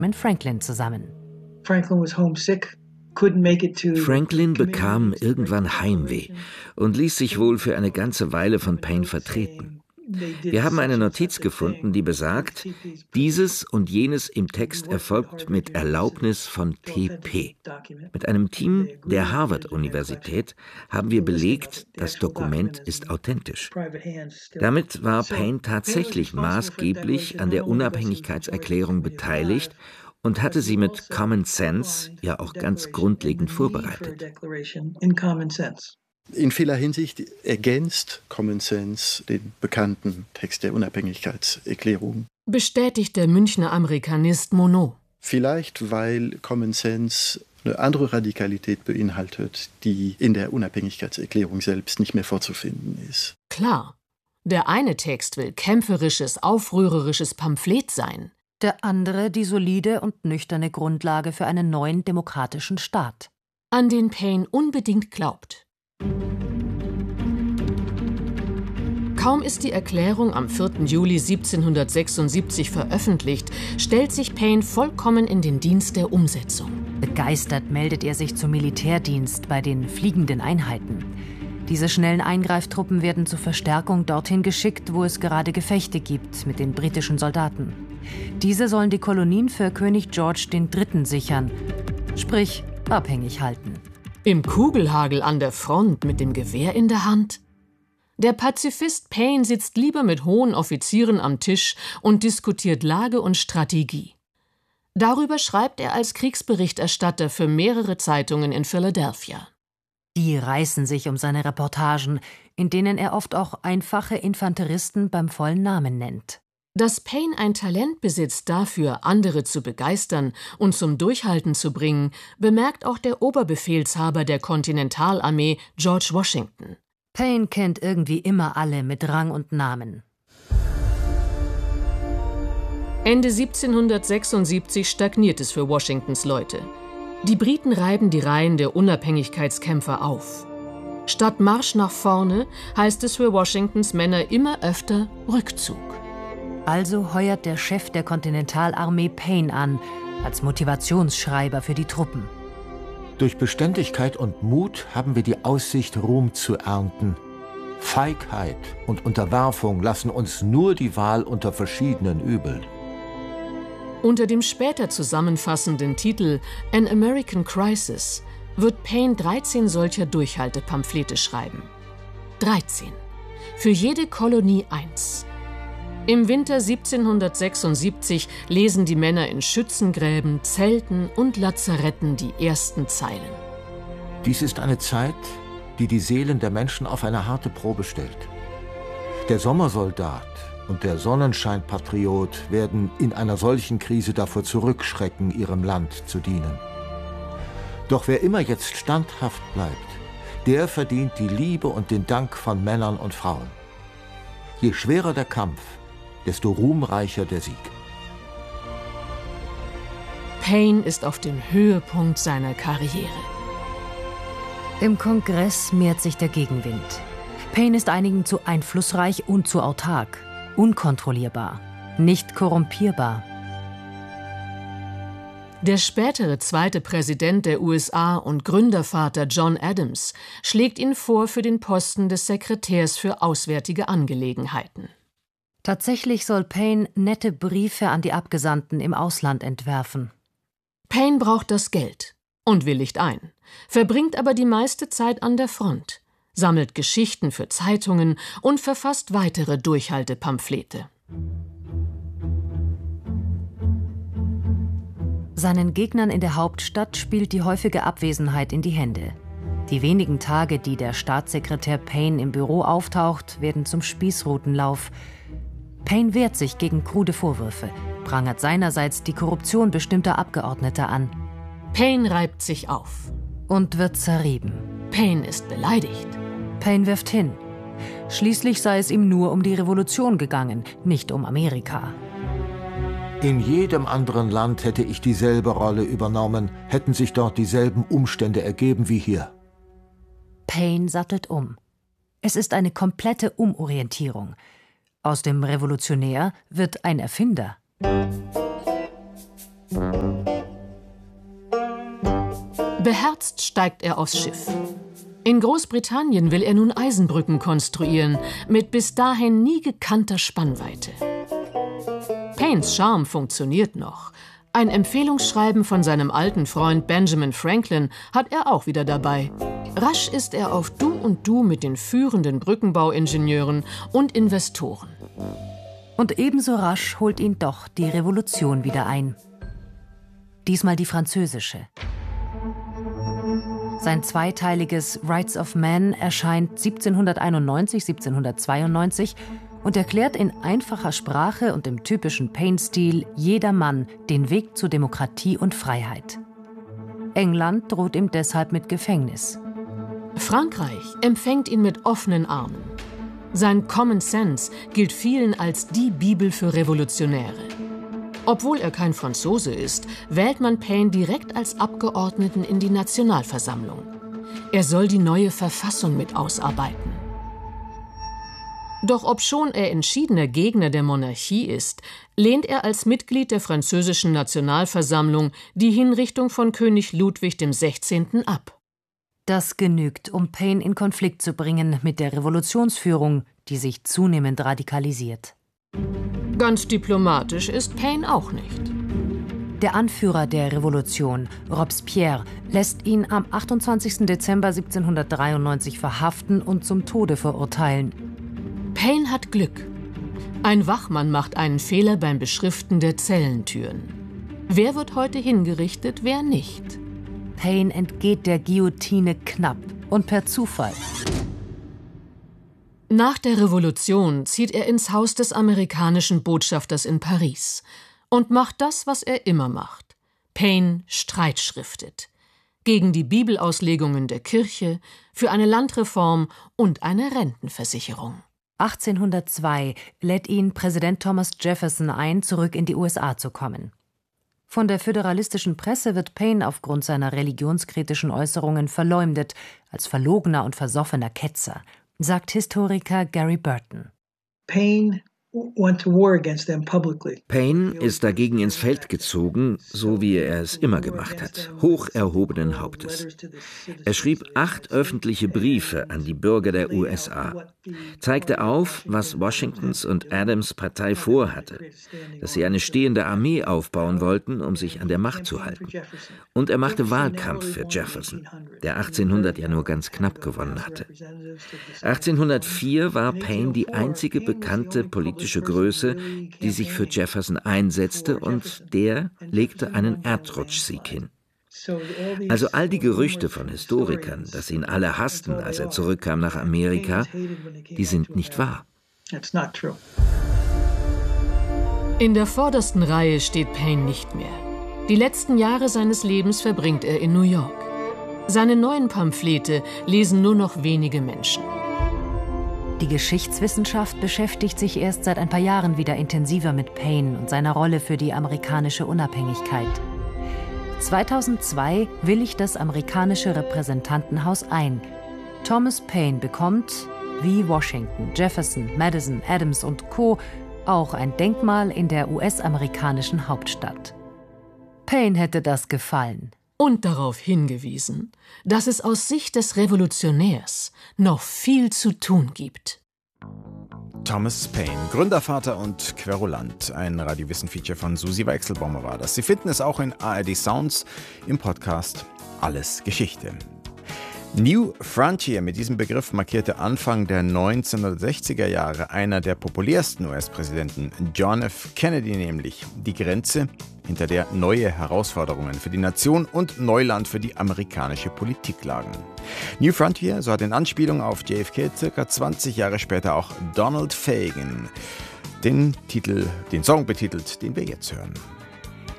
Franklin zusammen. Franklin bekam irgendwann Heimweh und ließ sich wohl für eine ganze Weile von Paine vertreten. Wir haben eine Notiz gefunden, die besagt, dieses und jenes im Text erfolgt mit Erlaubnis von TP. Mit einem Team der Harvard-Universität haben wir belegt, das Dokument ist authentisch. Damit war Paine tatsächlich maßgeblich an der Unabhängigkeitserklärung beteiligt und hatte sie mit Common Sense ja auch ganz grundlegend vorbereitet. In vieler Hinsicht ergänzt Common Sense den bekannten Text der Unabhängigkeitserklärung. Bestätigt der Münchner Amerikanist Monod. Vielleicht, weil Common Sense eine andere Radikalität beinhaltet, die in der Unabhängigkeitserklärung selbst nicht mehr vorzufinden ist. Klar, der eine Text will kämpferisches, aufrührerisches Pamphlet sein. Der andere die solide und nüchterne Grundlage für einen neuen demokratischen Staat. An den Paine unbedingt glaubt. Kaum ist die Erklärung am 4. Juli 1776 veröffentlicht, stellt sich Paine vollkommen in den Dienst der Umsetzung. Begeistert meldet er sich zum Militärdienst bei den fliegenden Einheiten. Diese schnellen Eingreiftruppen werden zur Verstärkung dorthin geschickt, wo es gerade Gefechte gibt mit den britischen Soldaten. Diese sollen die Kolonien für König George III. Sichern, sprich abhängig halten. Im Kugelhagel an der Front mit dem Gewehr in der Hand? Der Pazifist Paine sitzt lieber mit hohen Offizieren am Tisch und diskutiert Lage und Strategie. Darüber schreibt er als Kriegsberichterstatter für mehrere Zeitungen in Philadelphia. Die reißen sich um seine Reportagen, in denen er oft auch einfache Infanteristen beim vollen Namen nennt. Dass Paine ein Talent besitzt dafür, andere zu begeistern und zum Durchhalten zu bringen, bemerkt auch der Oberbefehlshaber der Kontinentalarmee, George Washington. Paine kennt irgendwie immer alle mit Rang und Namen. Ende 1776 stagniert es für Washingtons Leute. Die Briten reiben die Reihen der Unabhängigkeitskämpfer auf. Statt Marsch nach vorne heißt es für Washingtons Männer immer öfter Rückzug. Also heuert der Chef der Kontinentalarmee Paine an, als Motivationsschreiber für die Truppen. Durch Beständigkeit und Mut haben wir die Aussicht, Ruhm zu ernten. Feigheit und Unterwerfung lassen uns nur die Wahl unter verschiedenen Übeln. Unter dem später zusammenfassenden Titel An American Crisis wird Paine 13 solcher Durchhaltepamphlete schreiben. 13. Für jede Kolonie eins. Im Winter 1776 lesen die Männer in Schützengräben, Zelten und Lazaretten die ersten Zeilen. Dies ist eine Zeit, die die Seelen der Menschen auf eine harte Probe stellt. Der Sommersoldat und der Sonnenscheinpatriot werden in einer solchen Krise davor zurückschrecken, ihrem Land zu dienen. Doch wer immer jetzt standhaft bleibt, der verdient die Liebe und den Dank von Männern und Frauen. Je schwerer der Kampf, desto ruhmreicher der Sieg. Paine ist auf dem Höhepunkt seiner Karriere. Im Kongress mehrt sich der Gegenwind. Paine ist einigen zu einflussreich und zu autark, unkontrollierbar, nicht korrumpierbar. Der spätere zweite Präsident der USA und Gründervater John Adams schlägt ihn vor für den Posten des Sekretärs für Auswärtige Angelegenheiten. Tatsächlich soll Paine nette Briefe an die Abgesandten im Ausland entwerfen. Paine braucht das Geld und willigt ein, verbringt aber die meiste Zeit an der Front, sammelt Geschichten für Zeitungen und verfasst weitere Durchhaltepamphlete. Seinen Gegnern in der Hauptstadt spielt die häufige Abwesenheit in die Hände. Die wenigen Tage, die der Staatssekretär Paine im Büro auftaucht, werden zum Spießrutenlauf. Paine wehrt sich gegen krude Vorwürfe, prangert seinerseits die Korruption bestimmter Abgeordneter an. Paine reibt sich auf. Und wird zerrieben. Paine ist beleidigt. Paine wirft hin. Schließlich sei es ihm nur um die Revolution gegangen, nicht um Amerika. In jedem anderen Land hätte ich dieselbe Rolle übernommen, hätten sich dort dieselben Umstände ergeben wie hier. Paine sattelt um. Es ist eine komplette Umorientierung. Aus dem Revolutionär wird ein Erfinder. Beherzt steigt er aufs Schiff. In Großbritannien will er nun Eisenbrücken konstruieren, mit bis dahin nie gekannter Spannweite. Paines Charme funktioniert noch. Ein Empfehlungsschreiben von seinem alten Freund Benjamin Franklin hat er auch wieder dabei. Rasch ist er auf Du und Du mit den führenden Brückenbauingenieuren und Investoren. Und ebenso rasch holt ihn doch die Revolution wieder ein. Diesmal die französische. Sein zweiteiliges Rights of Man erscheint 1791, 1792 und erklärt in einfacher Sprache und im typischen Paine-Stil jedermann den Weg zur Demokratie und Freiheit. England droht ihm deshalb mit Gefängnis. Frankreich empfängt ihn mit offenen Armen. Sein Common Sense gilt vielen als die Bibel für Revolutionäre. Obwohl er kein Franzose ist, wählt man Paine direkt als Abgeordneten in die Nationalversammlung. Er soll die neue Verfassung mit ausarbeiten. Doch obschon er entschiedener Gegner der Monarchie ist, lehnt er als Mitglied der französischen Nationalversammlung die Hinrichtung von König Ludwig XVI. Ab. Das genügt, um Paine in Konflikt zu bringen mit der Revolutionsführung, die sich zunehmend radikalisiert. Ganz diplomatisch ist Paine auch nicht. Der Anführer der Revolution, Robespierre, lässt ihn am 28. Dezember 1793 verhaften und zum Tode verurteilen. Paine hat Glück. Ein Wachmann macht einen Fehler beim Beschriften der Zellentüren. Wer wird heute hingerichtet, wer nicht? Paine entgeht der Guillotine knapp und per Zufall. Nach der Revolution zieht er ins Haus des amerikanischen Botschafters in Paris und macht das, was er immer macht. Paine streitschriftet. Gegen die Bibelauslegungen der Kirche, für eine Landreform und eine Rentenversicherung. 1802 lädt ihn Präsident Thomas Jefferson ein, zurück in die USA zu kommen. Von der föderalistischen Presse wird Paine aufgrund seiner religionskritischen Äußerungen verleumdet, als verlogener und versoffener Ketzer, sagt Historiker Gary Burton. Paine ist dagegen ins Feld gezogen, so wie er es immer gemacht hat, hoch erhobenen Hauptes. Er schrieb 8 öffentliche Briefe an die Bürger der USA, zeigte auf, was Washingtons und Adams Partei vorhatte, dass sie eine stehende Armee aufbauen wollten, um sich an der Macht zu halten. Und er machte Wahlkampf für Jefferson, der 1800 ja nur ganz knapp gewonnen hatte. 1804 war Paine die einzige bekannte politische Größe, die sich für Jefferson einsetzte, und der legte einen Erdrutschsieg hin. Also all die Gerüchte von Historikern, dass ihn alle hassten, als er zurückkam nach Amerika, die sind nicht wahr. In der vordersten Reihe steht Paine nicht mehr. Die letzten Jahre seines Lebens verbringt er in New York. Seine neuen Pamphlete lesen nur noch wenige Menschen. Die Geschichtswissenschaft beschäftigt sich erst seit ein paar Jahren wieder intensiver mit Paine und seiner Rolle für die amerikanische Unabhängigkeit. 2002 willigt das amerikanische Repräsentantenhaus ein. Thomas Paine bekommt, wie Washington, Jefferson, Madison, Adams und Co., auch ein Denkmal in der US-amerikanischen Hauptstadt. Paine hätte das gefallen. Und darauf hingewiesen, dass es aus Sicht des Revolutionärs noch viel zu tun gibt. Thomas Paine, Gründervater und Querulant. Ein Radiowissen-Feature von Susi Weichselbaumer war das. Sie finden es auch in ARD Sounds im Podcast Alles Geschichte. New Frontier, mit diesem Begriff markierte Anfang der 1960er Jahre einer der populärsten US-Präsidenten, John F. Kennedy nämlich, die Grenze, hinter der neue Herausforderungen für die Nation und Neuland für die amerikanische Politik lagen. New Frontier, so hat in Anspielung auf JFK circa 20 Jahre später auch Donald Fagen den Song betitelt, den wir jetzt hören.